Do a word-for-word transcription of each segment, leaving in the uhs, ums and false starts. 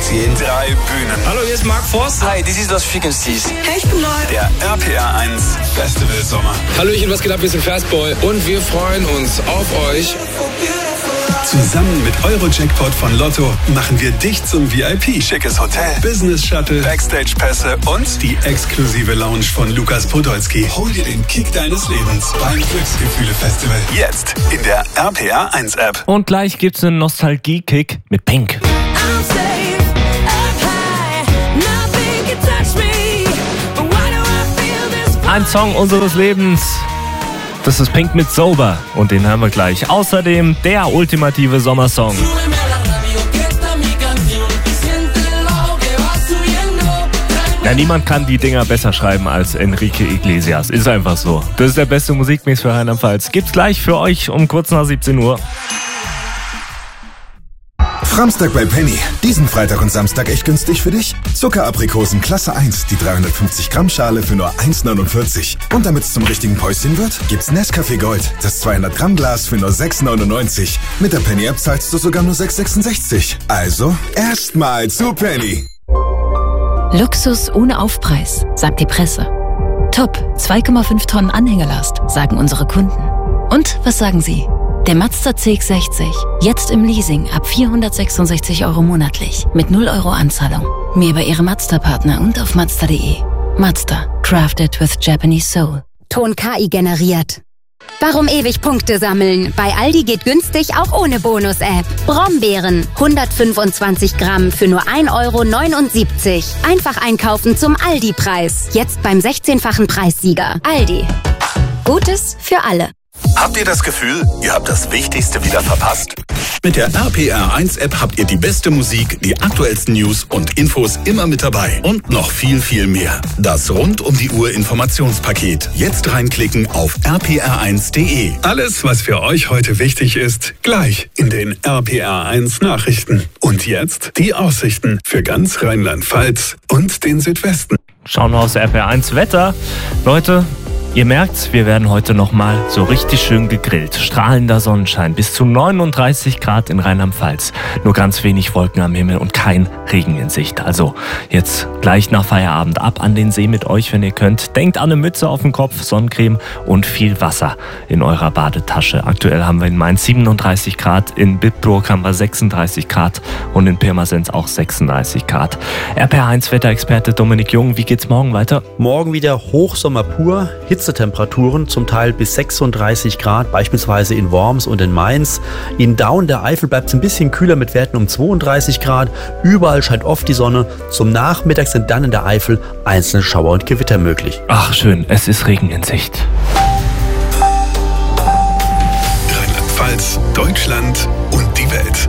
Jens. Drei Bühnen. Hallo, hier ist Mark Forster. Hi, this is Los Frequencies. Hey, ich bin neu. Der R P R eins Festival Sommer. Hallöchen, was geht ab? Wir sind Fastboy und wir freuen uns auf euch. Zusammen mit Euro-Jackpot von Lotto machen wir dich zum V I P. Schickes Hotel, Business Shuttle, Backstage-Pässe und die exklusive Lounge von Lukas Podolski. Hol dir den Kick deines Lebens beim Glücksgefühle-Festival. Jetzt in der R P R eins App. Und gleich gibt's einen Nostalgie-Kick mit Pink. Ein Song unseres Lebens. Das ist Pink mit Sober und den hören wir gleich. Außerdem der ultimative Sommersong. Ja, niemand kann die Dinger besser schreiben als Enrique Iglesias. Ist einfach so. Das ist der beste Musikmix für Rheinland-Pfalz. Gibt's gleich für euch um kurz nach siebzehn Uhr. Framstag bei Penny. Diesen Freitag und Samstag echt günstig für dich. Zuckeraprikosen Klasse eins, die dreihundertfünfzig Gramm Schale für nur eins neunundvierzig. Und damit es zum richtigen Päuschen wird, gibt's Nescafé Gold, das zweihundert Gramm Glas für nur sechs neunundneunzig. Mit der Penny App zahlst du sogar nur sechs sechsundsechzig. Also erstmal zu Penny. Luxus ohne Aufpreis, sagt die Presse. Top, zwei Komma fünf Tonnen Anhängerlast, sagen unsere Kunden. Und was sagen Sie? Der Mazda C X sechzig, jetzt im Leasing ab vierhundertsechsundsechzig Euro monatlich, mit null Euro Anzahlung. Mehr bei Ihrem Mazda-Partner und auf Mazda punkt de. Mazda, crafted with Japanese soul. Ton K I generiert. Warum ewig Punkte sammeln? Bei Aldi geht günstig auch ohne Bonus-App. Brombeeren, hundertfünfundzwanzig Gramm für nur ein Euro neunundsiebzig. Einfach einkaufen zum Aldi-Preis. Jetzt beim sechzehnfachen Preissieger. Aldi. Gutes für alle. Habt ihr das Gefühl, ihr habt das Wichtigste wieder verpasst? Mit der R P R eins App habt ihr die beste Musik, die aktuellsten News und Infos immer mit dabei. Und noch viel, viel mehr. Das rund um die Uhr Informationspaket. Jetzt reinklicken auf r p r eins punkt de. Alles, was für euch heute wichtig ist, gleich in den R P R eins Nachrichten. Und jetzt die Aussichten für ganz Rheinland-Pfalz und den Südwesten. Schauen wir aufs R P R eins Wetter. Leute, ihr merkt, wir werden heute nochmal so richtig schön gegrillt. Strahlender Sonnenschein, bis zu neununddreißig Grad in Rheinland-Pfalz. Nur ganz wenig Wolken am Himmel und kein Regen in Sicht. Also jetzt gleich nach Feierabend ab an den See mit euch, wenn ihr könnt. Denkt an eine Mütze auf dem Kopf, Sonnencreme und viel Wasser in eurer Badetasche. Aktuell haben wir in Mainz siebenunddreißig Grad, in Bitburg haben wir sechsunddreißig Grad und in Pirmasens auch sechsunddreißig Grad. R P R eins Wetterexperte Dominik Jung, wie geht's morgen weiter? Morgen wieder Hochsommer pur, Hitzetemperaturen, zum Teil bis sechsunddreißig Grad, beispielsweise in Worms und in Mainz. In Daun der Eifel bleibt es ein bisschen kühler mit Werten um zweiunddreißig Grad. Überall scheint oft die Sonne. Zum Nachmittag sind dann in der Eifel einzelne Schauer und Gewitter möglich. Ach schön, es ist Regen in Sicht. Rheinland-Pfalz, Deutschland und die Welt.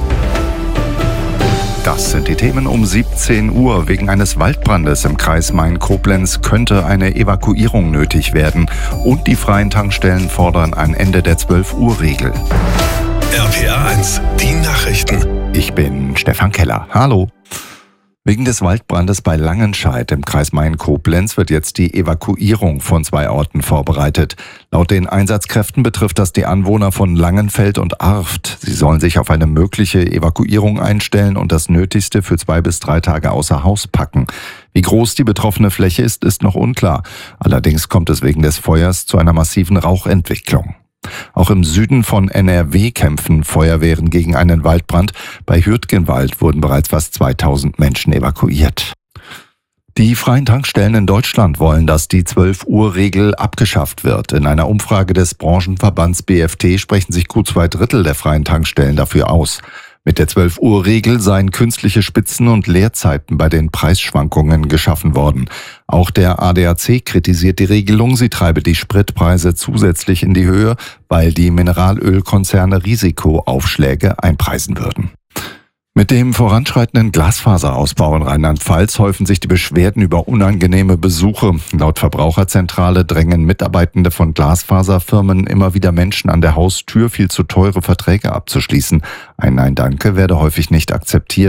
Das sind die Themen um siebzehn Uhr. Wegen eines Waldbrandes im Kreis Main-Koblenz könnte eine Evakuierung nötig werden. Und die freien Tankstellen fordern ein Ende der zwölf Uhr Regel. R P R eins, die Nachrichten. Ich bin Stefan Keller. Hallo. Wegen des Waldbrandes bei Langenscheidt im Kreis Main-Koblenz wird jetzt die Evakuierung von zwei Orten vorbereitet. Laut den Einsatzkräften betrifft das die Anwohner von Langenfeld und Arft. Sie sollen sich auf eine mögliche Evakuierung einstellen und das Nötigste für zwei bis drei Tage außer Haus packen. Wie groß die betroffene Fläche ist, ist noch unklar. Allerdings kommt es wegen des Feuers zu einer massiven Rauchentwicklung. Auch im Süden von N R W kämpfen Feuerwehren gegen einen Waldbrand. Bei Hürtgenwald wurden bereits fast zweitausend Menschen evakuiert. Die freien Tankstellen in Deutschland wollen, dass die zwölf Uhr Regel abgeschafft wird. In einer Umfrage des Branchenverbands B F T sprechen sich gut zwei Drittel der freien Tankstellen dafür aus. Mit der zwölf Uhr Regel seien künstliche Spitzen und Leerzeiten bei den Preisschwankungen geschaffen worden. Auch der A D A C kritisiert die Regelung, sie treibe die Spritpreise zusätzlich in die Höhe, weil die Mineralölkonzerne Risikoaufschläge einpreisen würden. Mit dem voranschreitenden Glasfaserausbau in Rheinland-Pfalz häufen sich die Beschwerden über unangenehme Besuche. Laut Verbraucherzentrale drängen Mitarbeitende von Glasfaserfirmen immer wieder Menschen an der Haustür, viel zu teure Verträge abzuschließen. Ein Nein-Danke werde häufig nicht akzeptiert.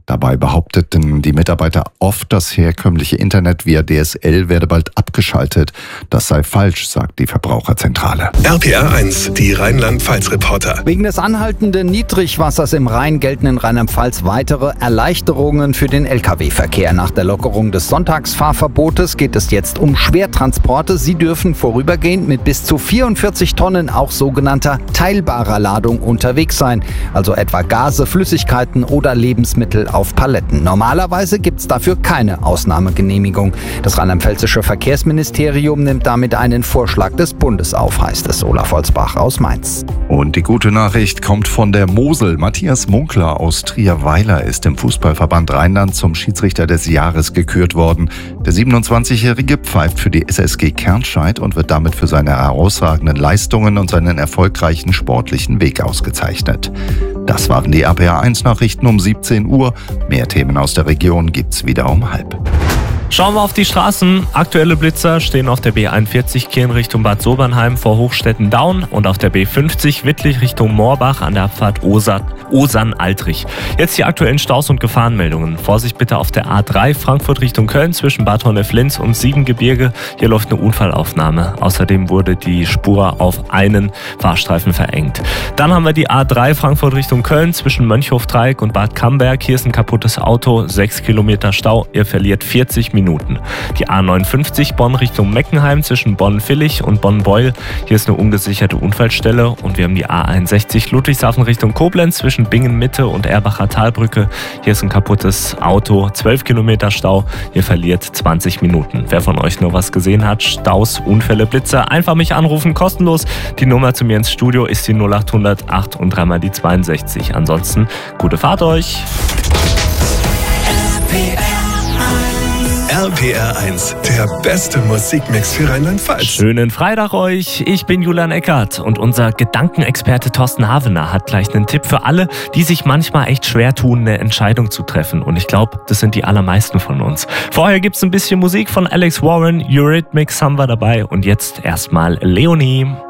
Dabei behaupteten die Mitarbeiter oft, das herkömmliche Internet via D S L werde bald abgeschaltet. Das sei falsch, sagt die Verbraucherzentrale. R P R eins, die Rheinland-Pfalz-Reporter. Wegen des anhaltenden Niedrigwassers im Rhein gelten in Rheinland-Pfalz weitere Erleichterungen für den L K W-Verkehr. Nach der Lockerung des Sonntagsfahrverbotes geht es jetzt um Schwertransporte. Sie dürfen vorübergehend mit bis zu vierundvierzig Tonnen auch sogenannter teilbarer Ladung unterwegs sein, also etwa Gase, Flüssigkeiten oder Lebensmittel auf Paletten. Normalerweise gibt es dafür keine Ausnahmegenehmigung. Das rheinland-pfälzische Verkehrsministerium nimmt damit einen Vorschlag des Bundes auf, heißt es. Olaf Holzbach aus Mainz. Und die gute Nachricht kommt von der Mosel. Matthias Munkler aus Trierweiler ist im Fußballverband Rheinland zum Schiedsrichter des Jahres gekürt worden. Der siebenundzwanzigjährige pfeift für die S S G Kernscheid und wird damit für seine herausragenden Leistungen und seinen erfolgreichen sportlichen Weg ausgezeichnet. Das waren die R P R eins Nachrichten um siebzehn Uhr. Mehr Themen aus der Region gibt's wieder um halb. Schauen wir auf die Straßen. Aktuelle Blitzer stehen auf der B einundvierzig Kirn Richtung Bad Sobernheim vor Hochstetten-Daun und auf der B fünfzig Wittlich Richtung Moorbach an der Abfahrt Osan-Altrich. Jetzt die aktuellen Staus und Gefahrenmeldungen. Vorsicht bitte auf der A drei Frankfurt Richtung Köln zwischen Bad Honnef-Linz und Siebengebirge. Hier läuft eine Unfallaufnahme. Außerdem wurde die Spur auf einen Fahrstreifen verengt. Dann haben wir die A drei Frankfurt Richtung Köln zwischen Mönchhof-Dreieck und Bad Camberg. Hier ist ein kaputtes Auto, sechs Kilometer Stau. Ihr verliert vierzig Minuten. Die A neunundfünfzig Bonn Richtung Meckenheim zwischen Bonn-Villich und Bonn-Beul. Hier ist eine ungesicherte Unfallstelle. Und wir haben die A einundsechzig Ludwigshafen Richtung Koblenz zwischen Bingen-Mitte und Erbacher Talbrücke. Hier ist ein kaputtes Auto, zwölf Kilometer Stau. Ihr verliert zwanzig Minuten. Wer von euch nur was gesehen hat, Staus, Unfälle, Blitzer, einfach mich anrufen, kostenlos. Die Nummer zu mir ins Studio ist die null acht hundert acht und dreimal die zweiundsechzig. Ansonsten gute Fahrt euch. R P R eins, der beste Musikmix für Rheinland-Pfalz. Schönen Freitag euch, ich bin Julian Eckert und unser Gedankenexperte Thorsten Havener hat gleich einen Tipp für alle, die sich manchmal echt schwer tun, eine Entscheidung zu treffen. Und ich glaube, das sind die allermeisten von uns. Vorher gibt es ein bisschen Musik von Alex Warren, Eurythmics haben wir dabei und jetzt erstmal Leonie.